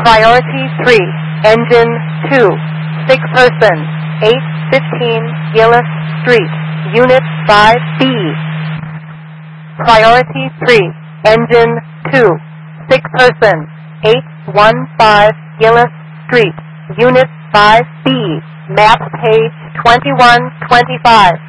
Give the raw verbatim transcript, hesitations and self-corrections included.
Priority three, Engine two, sick person, eight fifteen Gillis Street, Unit five B. Priority three, Engine two, sick person, eight fifteen Gillis Street, Unit five B, map page twenty-one twenty-five.